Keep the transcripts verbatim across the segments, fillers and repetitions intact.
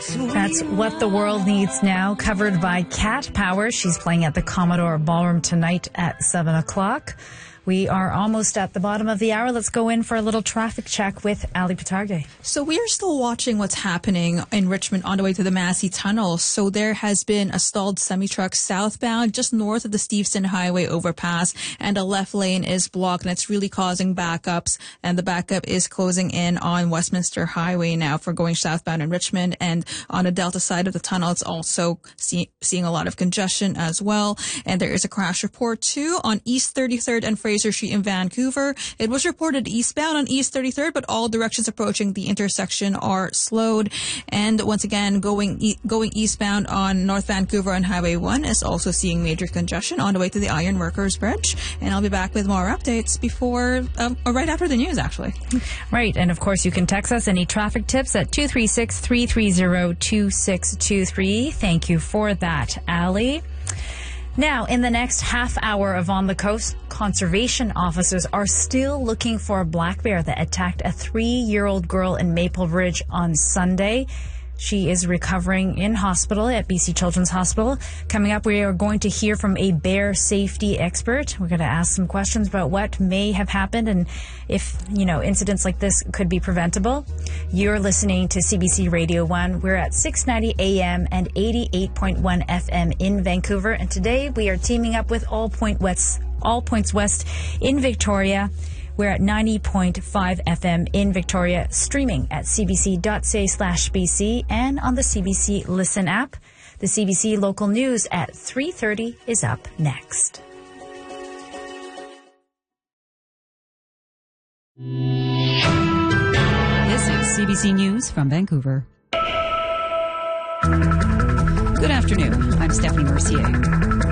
That's What the World Needs Now, covered by Cat Power. She's playing at the Commodore Ballroom tonight at seven o'clock. We are almost at the bottom of the hour. Let's go in for a little traffic check with Ali Patarge. So we are still watching what's happening in Richmond on the way to the Massey Tunnel. So there has been a stalled semi-truck southbound just north of the Steveston Highway overpass, and the left lane is blocked, and it's really causing backups. And the backup is closing in on Westminster Highway now for going southbound in Richmond. And on the Delta side of the tunnel, it's also see, seeing a lot of congestion as well. And there is a crash report too on East thirty-third and Fraser Street in Vancouver. It was reported eastbound on East thirty-third, but all directions approaching the intersection are slowed. And once again, going e- going eastbound on North Vancouver on Highway one is also seeing major congestion on the way to the Iron Workers Bridge. And I'll be back with more updates before, um, or right after the news, actually. Right. And of course, you can text us any traffic tips at two three six, three three zero, two six two three. Thank you for that, Ali. Now, in the next half hour of On the Coast, conservation officers are still looking for a black bear that attacked a three-year-old girl in Maple Ridge on Sunday. She is recovering in hospital at B C Children's Hospital. Coming up, we are going to hear from a bear safety expert. We're going to ask some questions about what may have happened and if, you know, incidents like this could be preventable. You're listening to C B C Radio one. We're at six ninety A M and eighty-eight point one F M in Vancouver. And today we are teaming up with All Point West, All Points West in Victoria. We're at ninety point five F M in Victoria, streaming at cbc.ca slash BC and on the C B C Listen app. The C B C local news at three thirty is up next. This is C B C News from Vancouver. Good afternoon. I'm Stephanie Mercier.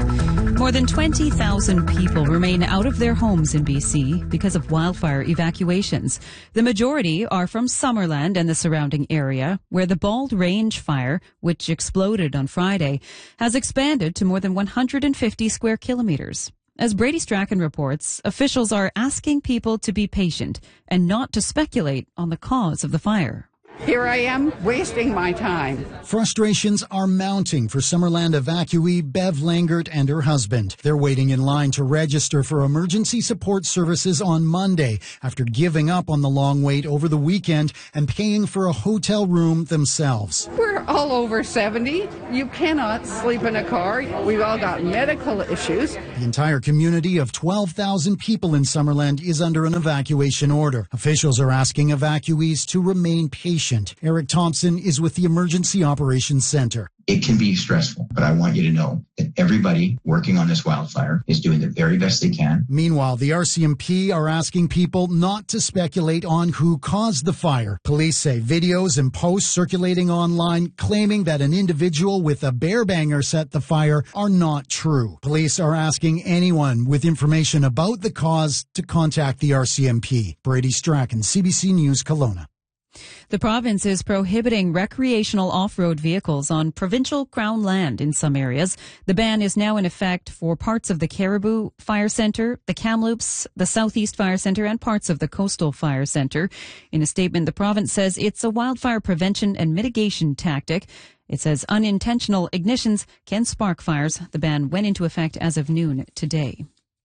More than twenty thousand people remain out of their homes in B C because of wildfire evacuations. The majority are from Summerland and the surrounding area, where the Bald Range fire, which exploded on Friday, has expanded to more than one hundred fifty square kilometers. As Brady Strachan reports, officials are asking people to be patient and not to speculate on the cause of the fire. Here I am, wasting my time. Frustrations are mounting for Summerland evacuee Bev Langert and her husband. They're waiting in line to register for emergency support services on Monday after giving up on the long wait over the weekend and paying for a hotel room themselves. We're all over seventy. You cannot sleep in a car. We've all got medical issues. The entire community of twelve thousand people in Summerland is under an evacuation order. Officials are asking evacuees to remain patient. Eric Thompson is with the Emergency Operations Center. It can be stressful, but I want you to know that everybody working on this wildfire is doing the very best they can. Meanwhile, the R C M P are asking people not to speculate on who caused the fire. Police say videos and posts circulating online claiming that an individual with a bear banger set the fire are not true. Police are asking anyone with information about the cause to contact the R C M P. Brady Strachan, C B C News, Kelowna. The province is prohibiting recreational off-road vehicles on provincial Crown land in some areas. The ban is now in effect for parts of the Caribou Fire Centre, the Kamloops, the Southeast Fire Centre, and parts of the Coastal Fire Centre. In a statement, the province says it's a wildfire prevention and mitigation tactic. It says unintentional ignitions can spark fires. The ban went into effect as of noon today.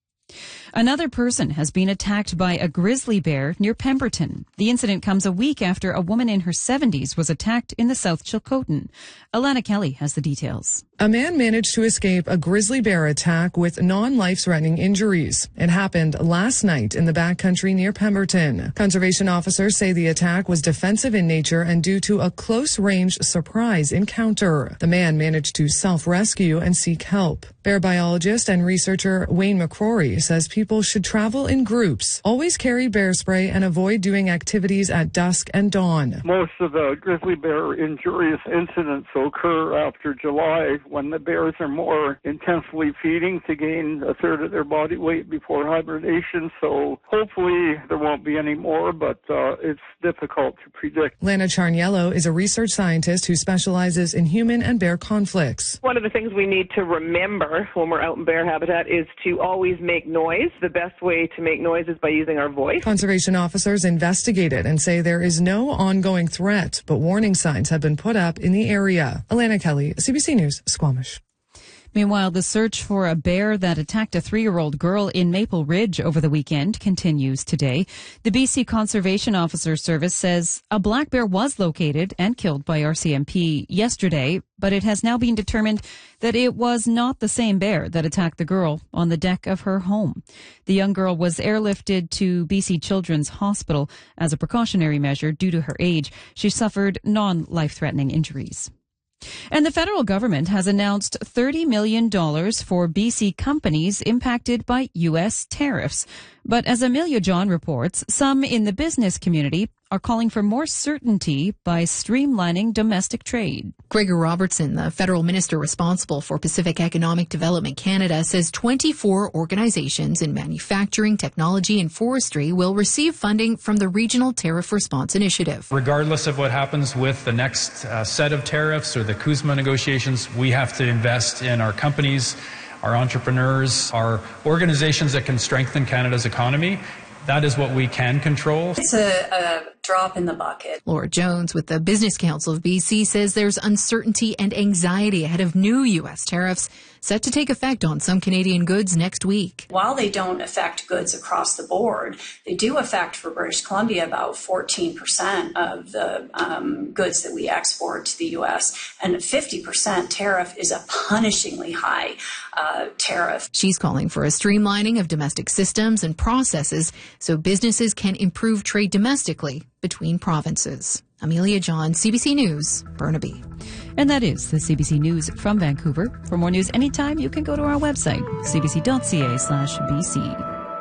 Another person has been attacked by a grizzly bear near Pemberton. The incident comes a week after a woman in her seventies was attacked in the South Chilcotin. Alana Kelly has the details. A man managed to escape a grizzly bear attack with non-life-threatening injuries. It happened last night in the backcountry near Pemberton. Conservation officers say the attack was defensive in nature and due to a close-range surprise encounter. The man managed to self-rescue and seek help. Bear biologist and researcher Wayne McCrory says people should travel in groups, always carry bear spray, and avoid doing activities at dusk and dawn. Most of the grizzly bear injurious incidents occur after July, when the bears are more intensely feeding to gain a third of their body weight before hibernation. So hopefully there won't be any more, but uh, it's difficult to predict. Lana Charniello is a research scientist who specializes in human and bear conflicts. One of the things we need to remember when we're out in bear habitat is to always make make noise. The best way to make noise is by using our voice. Conservation officers investigated and say there is no ongoing threat, but warning signs have been put up in the area. Alana Kelly, C B C News, Squamish. Meanwhile, the search for a bear that attacked a three-year-old girl in Maple Ridge over the weekend continues today. The B C Conservation Officer Service says a black bear was located and killed by R C M P yesterday, but it has now been determined that it was not the same bear that attacked the girl on the deck of her home. The young girl was airlifted to B C Children's Hospital as a precautionary measure due to her age. She suffered non-life-threatening injuries. And the federal government has announced thirty million dollars for B C companies impacted by U S tariffs. But as Amelia John reports, some in the business community are calling for more certainty by streamlining domestic trade. Gregor Robertson, the federal minister responsible for Pacific Economic Development Canada, says twenty-four organizations in manufacturing, technology, and forestry will receive funding from the Regional Tariff Response Initiative. Regardless of what happens with the next uh, set of tariffs or the CUSMA negotiations, we have to invest in our companies, our entrepreneurs, our organizations that can strengthen Canada's economy. That is what we can control. It's a, a drop in the bucket. Laura Jones with the Business Council of B C says there's uncertainty and anxiety ahead of new U S tariffs set to take effect on some Canadian goods next week. While they don't affect goods across the board, they do affect for British Columbia about fourteen percent of the um, goods that we export to the U S, and a fifty percent tariff is a punishingly high uh, tariff. She's calling for a streamlining of domestic systems and processes so businesses can improve trade domestically between provinces. Amelia John, C B C News, Burnaby. And that is the C B C News from Vancouver. For more news anytime, you can go to our website, cbc.ca slash BC.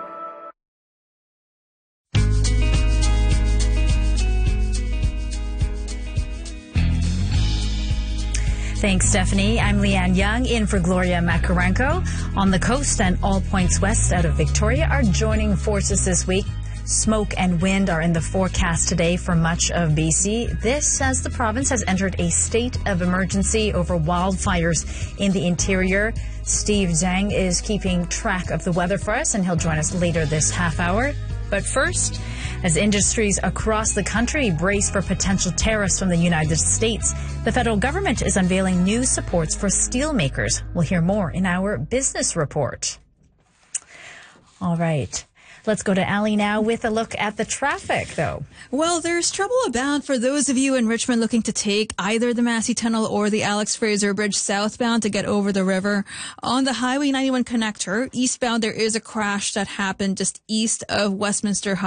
Thanks, Stephanie. I'm Leanne Young, in for Gloria Makarenko. On the coast and all points west out of Victoria are joining forces this week. Smoke and wind are in the forecast today for much of B C. This as the province has entered a state of emergency over wildfires in the interior. Steve Zhang is keeping track of the weather for us, and he'll join us later this half hour. But first, as industries across the country brace for potential tariffs from the United States, the federal government is unveiling new supports for steelmakers. We'll hear more in our business report. All right. Let's go to Allie now with a look at the traffic, though. Well, there's trouble abound for those of you in Richmond looking to take either the Massey Tunnel or the Alex Fraser Bridge southbound to get over the river. On the Highway ninety-one connector, eastbound, there is a crash that happened just east of Westminster